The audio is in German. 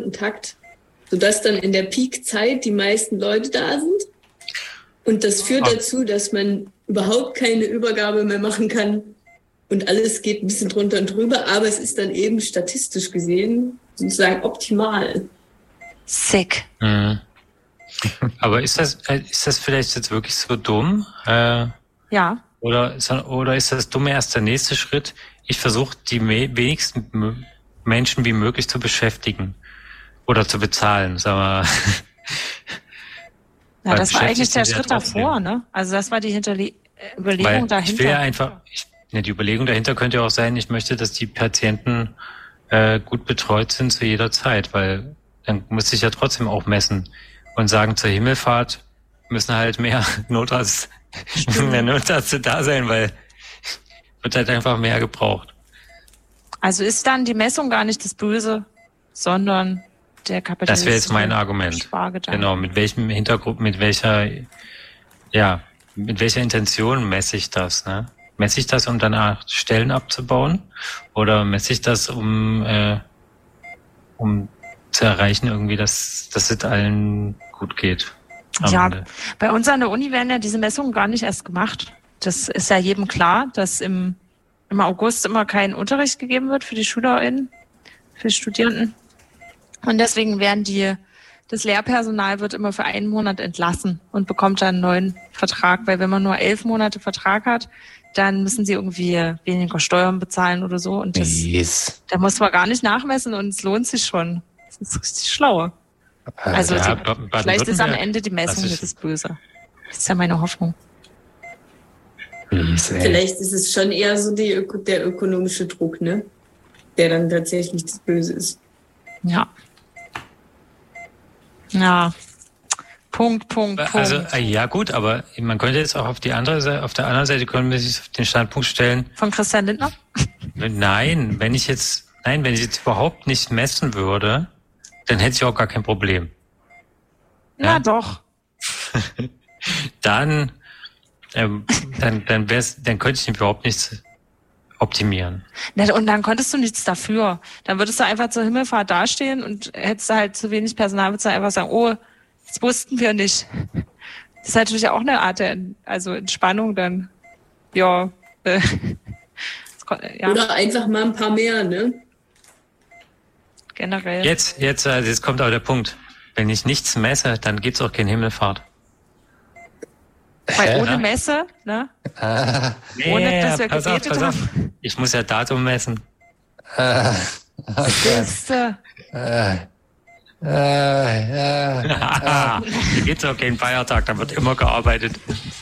Takt, sodass dann in der Peak-Zeit die meisten Leute da sind. Und das führt dazu, dass man überhaupt keine Übergabe mehr machen kann und alles geht ein bisschen drunter und drüber, aber es ist dann eben statistisch gesehen sozusagen optimal. Sick. Mhm. Aber ist das vielleicht jetzt wirklich so dumm? Ja. Oder ist das dumme erst der nächste Schritt? Ich versuche, die wenigsten Menschen wie möglich zu beschäftigen oder zu bezahlen, sagen wir. Ja, das war eigentlich der Schritt davor, ne? Also das war die Überlegung dahinter. Ich will ja einfach, die Überlegung dahinter könnte ja auch sein, ich möchte, dass die Patienten gut betreut sind zu jeder Zeit, weil dann muss ich ja trotzdem auch messen und sagen, zur Himmelfahrt müssen halt mehr Notärzte da sein, weil wird halt einfach mehr gebraucht. Also ist dann die Messung gar nicht das Böse, sondern der Kapitalismus. Das wäre jetzt mein Argument. Genau, mit welchem Hintergrund, mit welcher Intention messe ich das, ne? Messe ich das, um danach Stellen abzubauen? Oder messe ich das, um zu erreichen, irgendwie, dass es allen gut geht? Ja, bei uns an der Uni werden ja diese Messungen gar nicht erst gemacht. Das ist ja jedem klar, dass im August immer kein Unterricht gegeben wird für die SchülerInnen, für die Studierenden. Und deswegen das Lehrpersonal wird immer für einen Monat entlassen und bekommt dann einen neuen Vertrag, weil wenn man nur 11 Monate Vertrag hat, dann müssen sie irgendwie weniger Steuern bezahlen oder so. Und da muss man gar nicht nachmessen und es lohnt sich schon. Das ist richtig schlau. Also vielleicht ist am Ende die Messung nicht das Böse. Das ist ja meine Hoffnung. Vielleicht ist es schon eher so der ökonomische Druck, ne? Der dann tatsächlich das Böse ist. Ja. Ja. Punkt. Also, ja gut, aber man könnte jetzt auch auf der anderen Seite können wir sich auf den Standpunkt stellen. Von Christian Lindner? Nein, wenn ich jetzt überhaupt nicht messen würde, dann hätte ich auch gar kein Problem. Ja, doch. Dann könnte ich überhaupt nichts optimieren. Und dann konntest du nichts dafür. Dann würdest du einfach zur Himmelfahrt dastehen und hättest du halt zu wenig Personal, würdest du einfach sagen, oh, das wussten wir nicht. Das ist natürlich auch eine Art der Entspannung dann. Ja. Ja. Oder einfach mal ein paar mehr, ne? Generell. Jetzt kommt aber der Punkt. Wenn ich nichts messe, dann gibt's auch keine Himmelfahrt. Weil ohne Messe, ne? Ohne, dass wir gebetet haben. Ich muss ja Datum messen. Hier gibt's auch keinen Feiertag, da wird immer gearbeitet.